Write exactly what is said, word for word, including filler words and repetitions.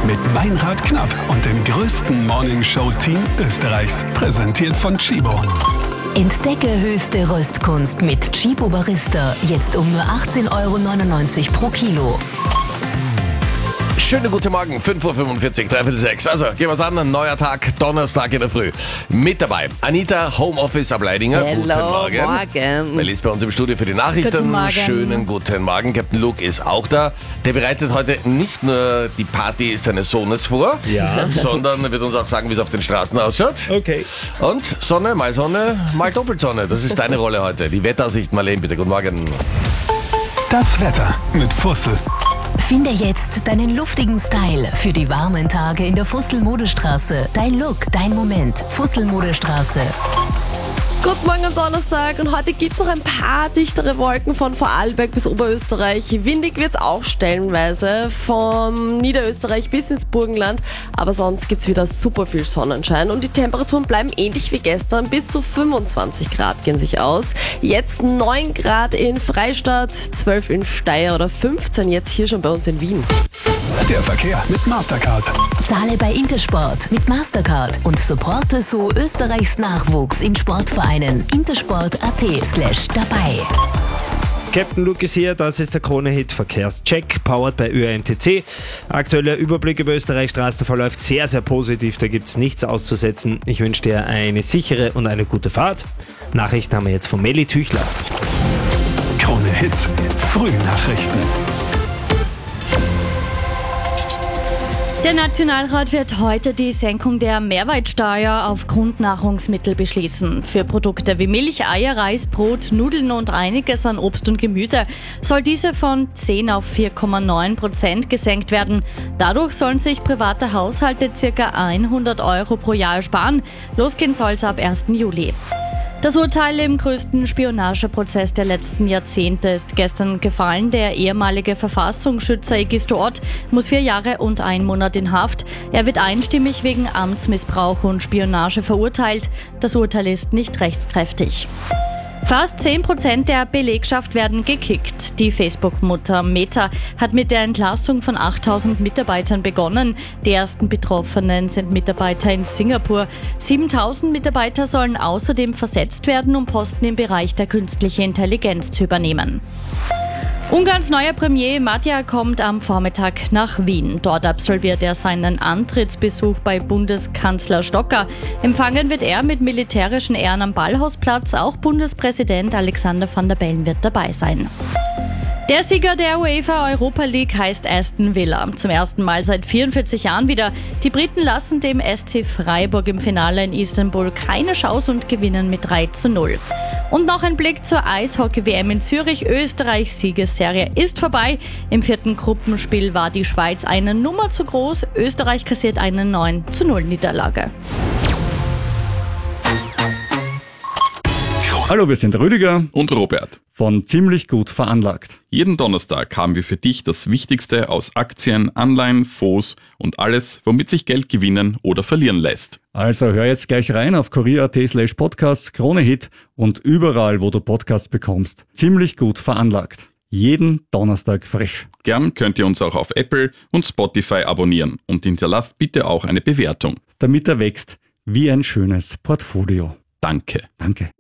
mit Meinrad Knapp und dem größten Morningshow-Team Österreichs. Präsentiert von Chibo. Entdecke höchste Röstkunst mit Chibo Barista. Jetzt um nur achtzehn Euro neunundneunzig pro Kilo. Schönen guten Morgen, fünf Uhr fünfundvierzig, dreiviertel sechs. Also, gehen wir's an, ein neuer Tag, Donnerstag in der Früh. Mit dabei Anita, Homeoffice Ableidinger. Hello, guten Morgen. Morgen. Melli ist bei uns im Studio für die Nachrichten. Guten Morgen. Schönen guten Morgen. Captain Luke ist auch da. Der bereitet heute nicht nur die Party seines Sohnes vor, Ja. sondern wird uns auch sagen, wie es auf den Straßen ausschaut. Okay. Und Sonne, mal Sonne, mal Doppelsonne. Das ist deine Rolle heute. Die Wetteraussicht, Marlene, bitte. Guten Morgen. Das Wetter mit Fussel. Finde jetzt deinen luftigen Style für die warmen Tage in der Fussel Modestraße. Dein Look, dein Moment. Fussel Modestraße. Guten Morgen am Donnerstag und heute gibt es noch ein paar dichtere Wolken von Vorarlberg bis Oberösterreich. Windig wird es auch stellenweise vom Niederösterreich bis ins Burgenland, aber sonst gibt es wieder super viel Sonnenschein und die Temperaturen bleiben ähnlich wie gestern, bis zu fünfundzwanzig Grad gehen sich aus. Jetzt neun Grad in Freistadt, zwölf in Steyr oder fünfzehn jetzt hier schon bei uns in Wien. Der Verkehr mit Mastercard. Zahle bei Intersport mit Mastercard und supporte so Österreichs Nachwuchs in Sportvereinen. intersport.at slash dabei. Captain Luke ist hier, das ist der Krone-Hit Verkehrscheck, powered bei Ö R M T C. Aktueller Überblick über Österreichs Straßen verläuft sehr, sehr positiv, da gibt es nichts auszusetzen. Ich wünsche dir eine sichere und eine gute Fahrt. Nachrichten haben wir jetzt von Melli Tüchler. Krone Hits. Frühnachrichten. Der Nationalrat wird heute die Senkung der Mehrwertsteuer auf Grundnahrungsmittel beschließen. Für Produkte wie Milch, Eier, Reis, Brot, Nudeln und einiges an Obst und Gemüse soll diese von zehn auf vier Komma neun Prozent gesenkt werden. Dadurch sollen sich private Haushalte ca. hundert Euro pro Jahr sparen. Losgehen soll es ab ersten Juli. Das Urteil im größten Spionageprozess der letzten Jahrzehnte ist gestern gefallen. Der ehemalige Verfassungsschützer Egisto Ott muss vier Jahre und ein Monat in Haft. Er wird einstimmig wegen Amtsmissbrauch und Spionage verurteilt. Das Urteil ist nicht rechtskräftig. Fast zehn Prozent der Belegschaft werden gekickt. Die Facebook-Mutter Meta hat mit der Entlassung von achttausend Mitarbeitern begonnen. Die ersten Betroffenen sind Mitarbeiter in Singapur. siebentausend Mitarbeiter sollen außerdem versetzt werden, um Posten im Bereich der künstlichen Intelligenz zu übernehmen. Ungarns neuer Premier Magyar kommt am Vormittag nach Wien. Dort absolviert er seinen Antrittsbesuch bei Bundeskanzler Stocker. Empfangen wird er mit militärischen Ehren am Ballhausplatz. Auch Bundespräsident Alexander Van der Bellen wird dabei sein. Der Sieger der UEFA Europa League heißt Aston Villa. Zum ersten Mal seit vierundvierzig Jahren wieder. Die Briten lassen dem S C Freiburg im Finale in Istanbul keine Chance und gewinnen mit drei zu null. Und noch ein Blick zur Eishockey-W M in Zürich. Österreichs Siegesserie ist vorbei. Im vierten Gruppenspiel war die Schweiz eine Nummer zu groß. Österreich kassiert eine neun zu null Niederlage. Hallo, wir sind Rüdiger und Robert von Ziemlich gut veranlagt. Jeden Donnerstag haben wir für dich das Wichtigste aus Aktien, Anleihen, Fonds und alles, womit sich Geld gewinnen oder verlieren lässt. Also hör jetzt gleich rein auf kurier.at slash podcast, Krone-Hit und überall, wo du Podcasts bekommst. Ziemlich gut veranlagt. Jeden Donnerstag frisch. Gern könnt ihr uns auch auf Apple und Spotify abonnieren und hinterlasst bitte auch eine Bewertung. Damit er wächst wie ein schönes Portfolio. Danke. Danke.